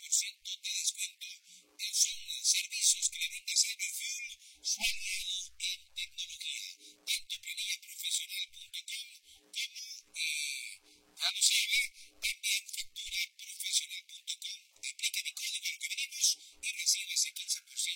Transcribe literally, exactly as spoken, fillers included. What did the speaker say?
por ciento de descuento. Eh, Son servicios que le brinda Cyberfuel, su aliado en tecnología, tanto planilla profesional punto com como eh, vamos a ver